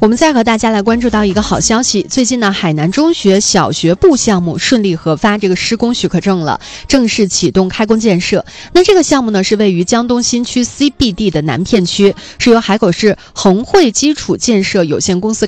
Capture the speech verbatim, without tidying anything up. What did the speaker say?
我们再和大家来关注到一个好消息，最近呢，海南中学小学部项目顺利核发这个施工许可证了，正式启动开工建设。那这个项目呢，是位于江东新区 C B D 的南片区，是由海口市恒汇基础建设有限公司